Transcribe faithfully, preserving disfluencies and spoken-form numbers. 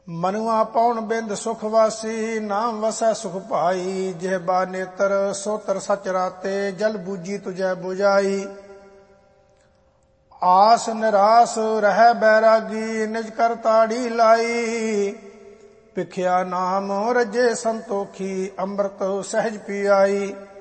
ਮਨੁਆ ਪਉਣ ਬਿੰਦ ਸੁਖ ਵਾਸੀ, ਨਾਮ ਵਸੈ ਸੁਖ ਭਾਈ। ਜਿਹਬਾ ਨੇਤਰ ਸੋਤਰ ਸਚ ਰਾਤੇ, ਜਲ ਬੂਝੀ ਤੁਝੈ ਬੁਝਾਈ। ਆਸ ਨਿਰਾਸ ਰਹਿ ਬੈਰਾਗੀ, ਨਿਜ ਕਰ ਤਾੜੀ ਲਾਈ। ਭਿਖਿਆ ਨਾਮ ਰਜੇ ਸੰਤੋਖੀ, ਅੰਮ੍ਰਿਤ ਸਹਿਜ ਪੀਆਈ।